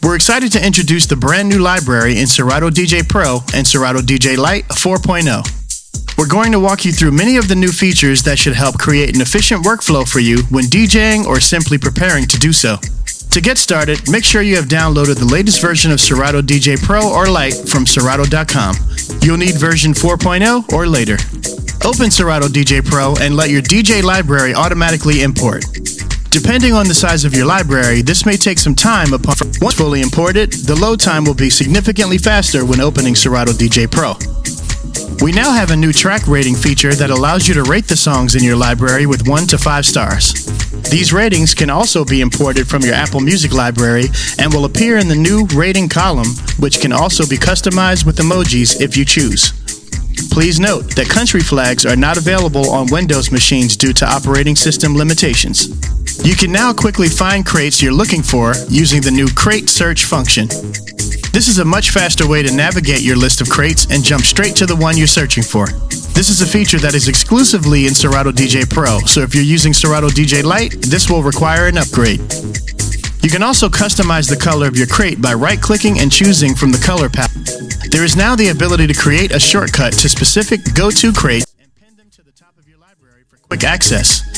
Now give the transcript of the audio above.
We're excited to introduce the brand new library in Serato DJ Pro and Serato DJ Lite 4.0. We're going to walk you through many of the new features that should help create an efficient workflow for you when DJing or simply preparing to do so. To get started, make sure you have downloaded the latest version of Serato DJ Pro or Lite from Serato.com. You'll need version 4.0 or later. Open Serato DJ Pro and let your DJ library automatically import. Depending on the size of your library, this may take some time. Once fully imported, the load time will be significantly faster when opening Serato DJ Pro. We now have a new track rating feature that allows you to rate the songs in your library with 1 to 5 stars. These ratings can also be imported from your Apple Music library and will appear in the new rating column, which can also be customized with emojis if you choose. Please note that country flags are not available on Windows machines due to operating system limitations. You can now quickly find crates you're looking for using the new crate search function. This is a much faster way to navigate your list of crates and jump straight to the one you're searching for. This is a feature that is exclusively in Serato DJ Pro, so if you're using Serato DJ Lite, this will require an upgrade. You can also customize the color of your crate by right-clicking and choosing from the color palette. There is now the ability to create a shortcut to specific go-to crates and pin them to the top of your library for quick access.